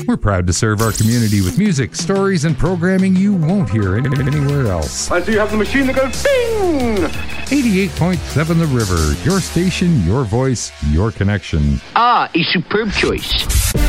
We're proud to serve our community with music, stories, and programming you won't hear anywhere else. I see you have the machine that goes bing! 88.7 The River, your station, your voice, your connection. Ah, a superb choice.